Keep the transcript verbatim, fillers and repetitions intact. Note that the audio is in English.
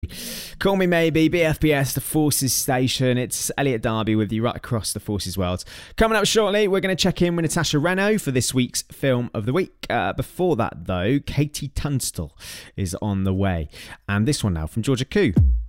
Call me maybe, B F B S, the Forces Station. It's Elliot Darby with you right across the Forces world. Coming up shortly, we're going to check in with Natasha Reno for this week's Film of the Week. Uh, before that, though, Katie Tunstall is on the way. And this one now from Georgia Koo.